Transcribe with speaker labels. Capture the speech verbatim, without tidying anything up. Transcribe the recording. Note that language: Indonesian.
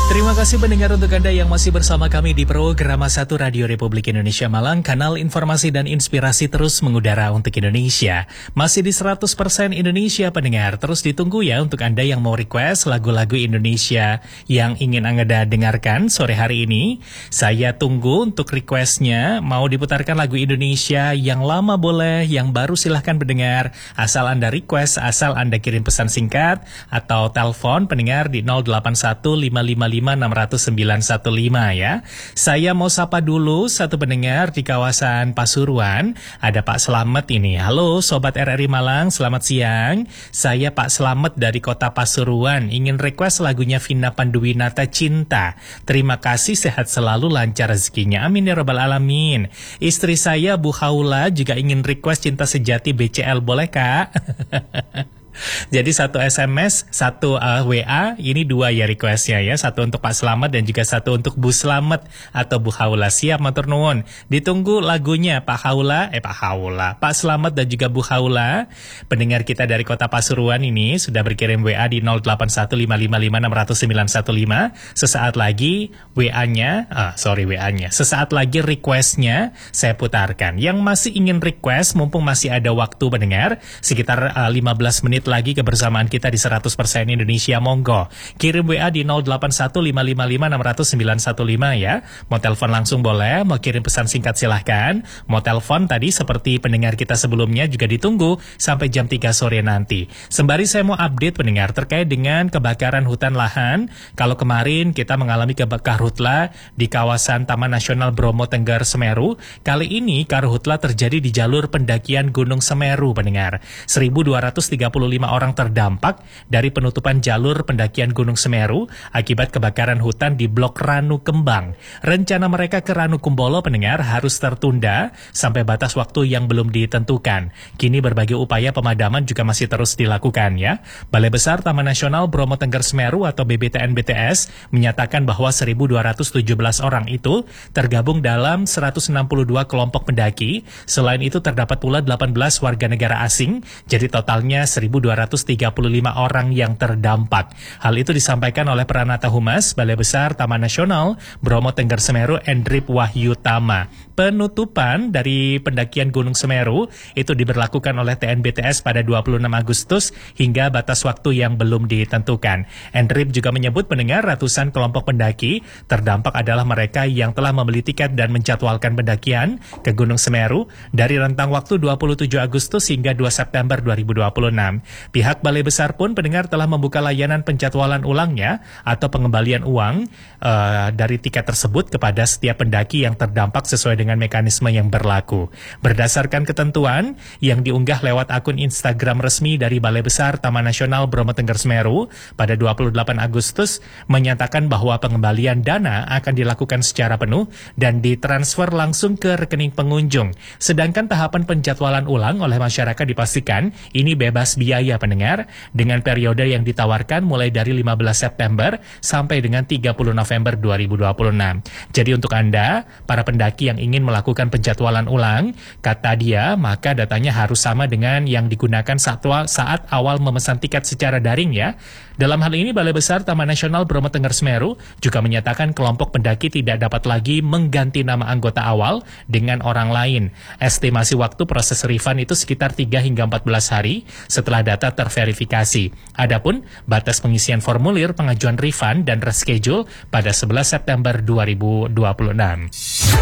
Speaker 1: Terima kasih pendengar untuk Anda yang masih bersama kami di program satu Radio Republik Indonesia Malang, kanal informasi dan inspirasi terus mengudara untuk Indonesia. Masih di seratus persen Indonesia pendengar, terus ditunggu ya untuk Anda yang mau request lagu-lagu Indonesia yang ingin Anda dengarkan sore hari ini. Saya tunggu untuk requestnya, mau diputarkan lagu Indonesia yang lama boleh, yang baru silahkan pendengar. Asal Anda request, asal Anda kirim pesan singkat atau telepon pendengar di nol delapan satu lima lima lima enam nol nol sembilan satu lima ya. Saya mau sapa dulu satu pendengar di kawasan Pasuruan. Ada Pak Slamet ini. Halo Sobat R R I Malang, selamat siang. Saya Pak Slamet dari kota Pasuruan. Ingin request lagunya Vina Panduwinata Cinta. Terima kasih, sehat selalu, lancar rezekinya. Amin ya rabbal alamin. Istri saya Bu Haula juga ingin request Cinta Sejati B C L, boleh Kak? Jadi satu S M S, satu uh, W A, ini dua ya requestnya ya. Satu untuk Pak Slamet dan juga satu untuk Bu Slamet atau Bu Haula. Siap, matur nuwun. Ditunggu lagunya Pak Haula, eh Pak Haula, Pak Slamet dan juga Bu Haula. Pendengar kita dari kota Pasuruan ini sudah berkirim W A di nol delapan satu lima lima lima enam nol nol sembilan satu lima. Sesaat lagi W A-nya, ah, sorry W A-nya, sesaat lagi requestnya saya putarkan. Yang masih ingin request, mumpung masih ada waktu pendengar, sekitar uh, lima belas menit lagi kebersamaan kita di seratus persen Indonesia, monggo kirim W A di nol delapan satu lima lima lima enam nol nol sembilan satu lima ya. Mau telepon langsung boleh, mau kirim pesan singkat silahkan. Mau telepon tadi seperti pendengar kita sebelumnya juga ditunggu sampai jam tiga sore nanti. Sembari saya mau update pendengar terkait dengan kebakaran hutan lahan. Kalau kemarin kita mengalami karhutla di kawasan Taman Nasional Bromo Tengger Semeru, kali ini karhutla terjadi di jalur pendakian Gunung Semeru pendengar. seribu dua ratus tiga puluh lima orang terdampak dari penutupan jalur pendakian Gunung Semeru akibat kebakaran hutan di Blok Ranu Kembang. Rencana mereka ke Ranu Kumbolo pendengar harus tertunda sampai batas waktu yang belum ditentukan. Kini berbagai upaya pemadaman juga masih terus dilakukan ya. Balai Besar Taman Nasional Bromo Tengger Semeru atau B B T N B T S menyatakan bahwa seribu dua ratus tujuh belas orang itu tergabung dalam seratus enam puluh dua kelompok pendaki. Selain itu terdapat pula delapan belas warga negara asing. Jadi totalnya seribu dua ratus tiga puluh lima orang yang terdampak. Hal itu disampaikan oleh Pranata Humas Balai Besar Taman Nasional Bromo Tengger Semeru Endrip Wahyutama. Penutupan dari pendakian Gunung Semeru itu diberlakukan oleh T N B T S pada dua puluh enam Agustus hingga batas waktu yang belum ditentukan. Endrip juga menyebut pendengar ratusan kelompok pendaki terdampak adalah mereka yang telah membeli tiket dan menjadwalkan pendakian ke Gunung Semeru dari rentang waktu dua puluh tujuh Agustus hingga dua September dua ribu dua puluh enam. Pihak Balai Besar pun pendengar telah membuka layanan penjadwalan ulangnya atau pengembalian uang uh, dari tiket tersebut kepada setiap pendaki yang terdampak sesuai dengan mekanisme yang berlaku. Berdasarkan ketentuan yang diunggah lewat akun Instagram resmi dari Balai Besar Taman Nasional Bromo Tengger Semeru pada dua puluh delapan Agustus menyatakan bahwa pengembalian dana akan dilakukan secara penuh dan ditransfer langsung ke rekening pengunjung. Sedangkan tahapan penjadwalan ulang oleh masyarakat dipastikan ini bebas biaya pendengar dengan periode yang ditawarkan mulai dari lima belas September sampai dengan tiga puluh November dua ribu dua puluh enam. Jadi untuk Anda, para pendaki yang ingin melakukan penjadwalan ulang, kata dia, maka datanya harus sama dengan yang digunakan saat, saat awal memesan tiket secara daring ya. Dalam hal ini, Balai Besar Taman Nasional Bromo Tengger Semeru juga menyatakan kelompok pendaki tidak dapat lagi mengganti nama anggota awal dengan orang lain. Estimasi waktu proses refund itu sekitar tiga hingga empat belas hari setelah data terverifikasi. Adapun batas pengisian formulir pengajuan refund dan reschedule pada sebelas September dua ribu dua puluh enam.